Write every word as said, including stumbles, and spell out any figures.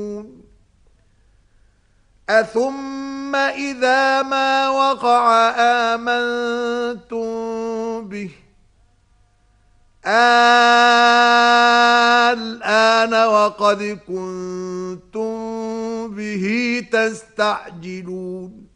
أثم إذا ما وقع آمنتم به الآن وقد كنتم به تستعجلون